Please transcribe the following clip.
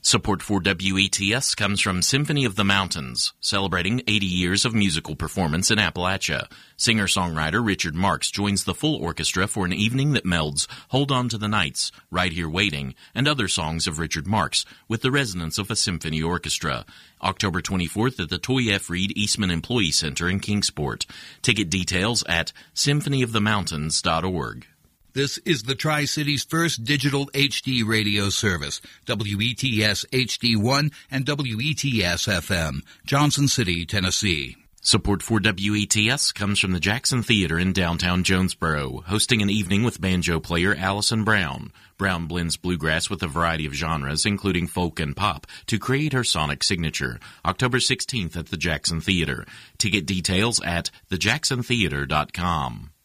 Support for WETS comes from Symphony of the Mountains, celebrating 80 years of musical performance in Appalachia. Singer-songwriter Richard Marx joins the full orchestra for an evening that melds Hold On to the Nights, Right Here Waiting, and other songs of Richard Marx with the resonance of a symphony orchestra. October 24th at the Toy F. Reed Eastman Employee Center in Kingsport. Ticket details at symphonyofthemountains.org. This is the Tri-Cities' first digital HD radio service, WETS HD1 and WETS-FM, Johnson City, Tennessee. Support for WETS comes from the Jackson Theater in downtown Jonesboro, hosting an evening with banjo player Allison Brown. Brown blends bluegrass with a variety of genres, including folk and pop, to create her sonic signature. October 16th at the Jackson Theater. Ticket details at thejacksontheater.com.